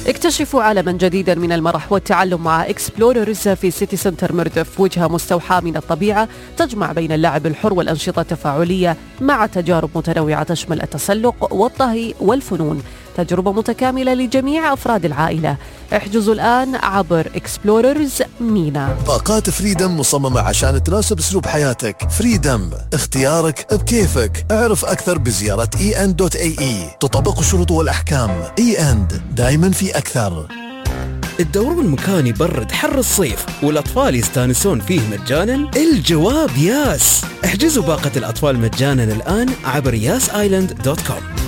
اكتشفوا عالما جديدا من المرح والتعلم مع إكسبلوررز في سيتي سنتر مردف، وجهة مستوحاة من الطبيعة تجمع بين اللعب الحر والأنشطة التفاعلية مع تجارب متنوعة تشمل التسلق والطهي والفنون. تجربة متكاملة لجميع أفراد العائلة. احجزوا الآن عبر إكسبلوررز مينا. باقات فريدم مصممة عشان تناسب أسلوب حياتك. فريدم، اختيارك بكيفك. اعرف أكثر بزيارة en.ae. تطبق الشروط والأحكام. en دائما في أكثر. الدورون المكان يبرد حر الصيف والأطفال يستانسون فيه مجانا؟ الجواب ياس. احجزوا باقة الأطفال مجانا الآن عبر yasisland.com.